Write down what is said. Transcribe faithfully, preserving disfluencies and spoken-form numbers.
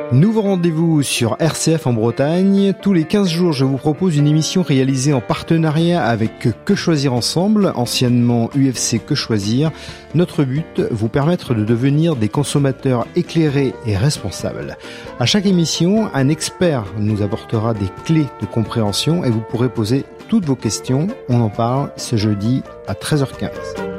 Nouveau rendez-vous sur R C F en Bretagne. Tous les quinze jours, je vous propose une émission réalisée en partenariat avec Que Choisir Ensemble, anciennement U F C Que Choisir. Notre but, vous permettre de devenir des consommateurs éclairés et responsables. À chaque émission, un expert nous apportera des clés de compréhension et vous pourrez poser toutes vos questions. On en parle ce jeudi à treize heures quinze.